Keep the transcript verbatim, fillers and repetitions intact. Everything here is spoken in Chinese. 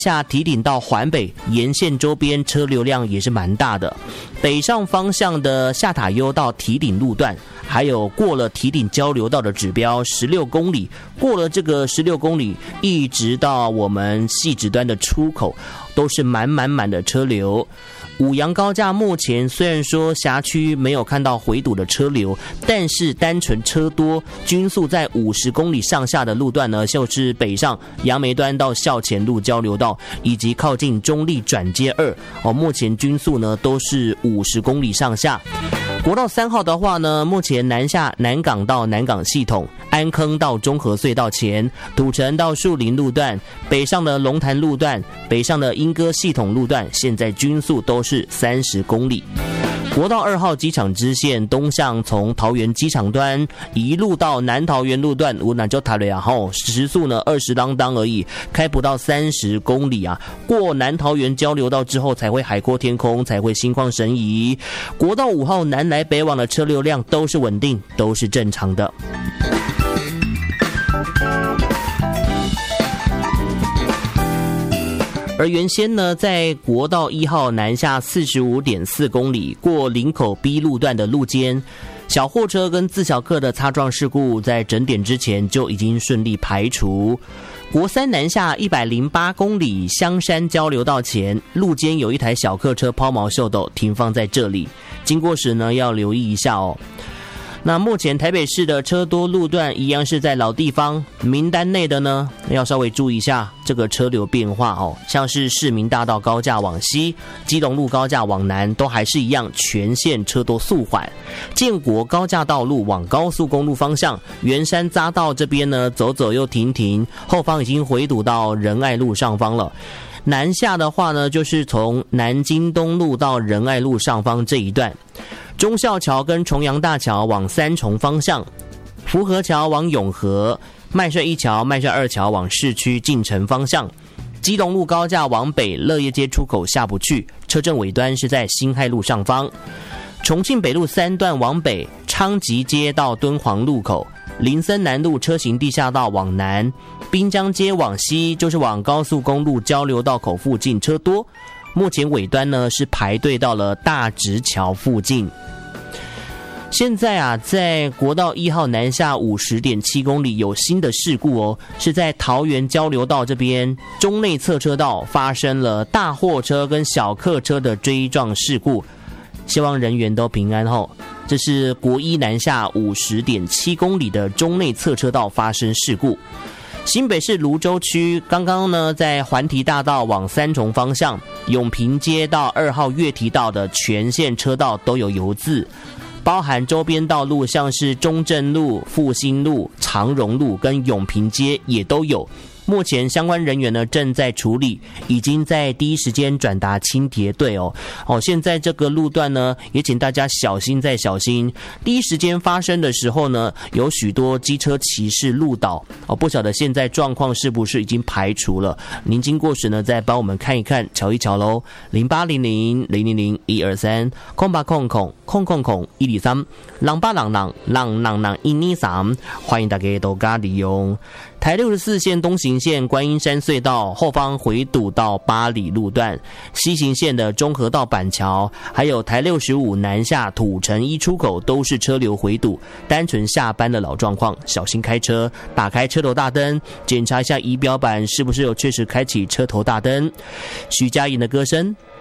下堤顶到环北沿线周边车流量也是蛮大的，北上方向的下塔悠到堤顶路段，还有过了堤顶交流道的指标十六公里，过了这个十六公里，一直到我们汐止端的出口，都是满满满的车流。五杨高架目前虽然说辖区没有看到回堵的车流，但是单纯车多，均速在五十公里上下的路段呢，就是北上杨梅端到校前路交流道，以及靠近中立转接二哦，目前均速呢都是五十公里上下。国道三号的话呢，目前南下南港到南港系统，安坑到中和隧道前，土城到树林路段，北上的龙潭路段，北上的莺歌系统路段，现在均速都是三十公里。国道二号机场支线东向，从桃园机场端一路到南桃园路段，我那就塔雷啊吼，时速呢二十啷当而已，开不到三十公里啊。过南桃园交流道之后，才会海阔天空，才会心旷神怡。国道五号南来北往的车流量都是稳定，都是正常的。而原先呢，在国道一号南下 四十五点四公里，过林口 B 路段的路肩，小货车跟自小客的擦撞事故在整点之前就已经顺利排除。国三南下一百零八公里，香山交流道前路肩有一台小客车抛锚秀逗停放在这里，经过时呢要留意一下哦。那目前台北市的车多路段一样是在老地方，名单内的呢要稍微注意一下这个车流变化哦，像是市民大道高架往西，基隆路高架往南都还是一样全线车多速缓。建国高架道路往高速公路方向，圆山匝道这边呢走走又停停，后方已经回堵到仁爱路上方了。南下的话呢，就是从南京东路到仁爱路上方这一段，忠孝桥跟重阳大桥往三重方向，福和桥往永和，麦帅一桥、麦帅二桥往市区进城方向，基隆路高架往北，乐业街出口下不去，车阵尾端是在辛亥路上方。重庆北路三段往北，昌吉街到敦煌路口，林森南路车行地下道往南，滨江街往西就是往高速公路交流道口附近车多，目前尾端呢是排队到了大直桥附近。现在啊，在国道一号南下 五十点七公里有新的事故哦，是在桃园交流道这边中内侧车道发生了大货车跟小客车的追撞事故，希望人员都平安哦。这是国一南下 五十点七公里的中内侧车道发生事故。新北市芦洲区刚刚呢，在环堤大道往三重方向，永平街到二号月堤道的全线车道都有油渍，包含周边道路像是中正路、复兴路、长荣路跟永平街也都有。目前相关人员呢正在处理，已经在第一时间转达清洁队哦。哦，现在这个路段呢，也请大家小心再小心。第一时间发生的时候呢，有许多机车骑士路倒哦，不晓得现在状况是不是已经排除了？您经过时呢，再帮我们看一看、瞧一瞧喽。零八零零零零零一二三空八空空空空空一二三，朗八朗朗朗朗朗一二三，欢迎大家多加利用。台六十四线东行线观音山隧道后方回堵到八里路段，西行线的中和道板桥，还有台六十五南下土城一出口都是车流回堵，单纯下班的老状况，小心开车，打开车头大灯，检查一下仪表板是不是有确实开启车头大灯。徐佳莹的歌声